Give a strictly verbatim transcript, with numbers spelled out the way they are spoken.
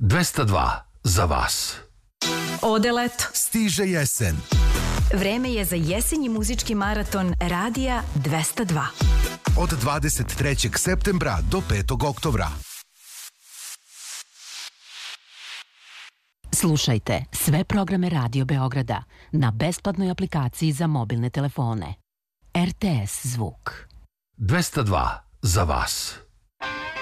dvesta dva za vas. Ode leto. Stiže jesen. Vreme je za jesenji muzički maraton Radija dvesta dva. Od dvadeset trećeg septembra do petog oktobra. Slušajte sve programe Radio Beograda na besplatnoj aplikaciji za mobilne telefone. R T S Zvuk. dvesta dva za vas.